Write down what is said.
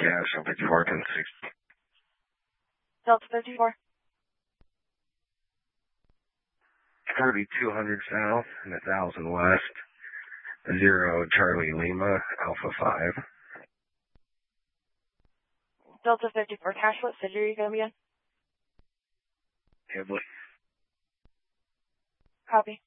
cash on 54, 1060. Delta 54. 3200 south and 1000 west. 0 Charlie Lima, Alpha 5. Delta 54 cash, what city are you going to be in? Hibbley. Copy.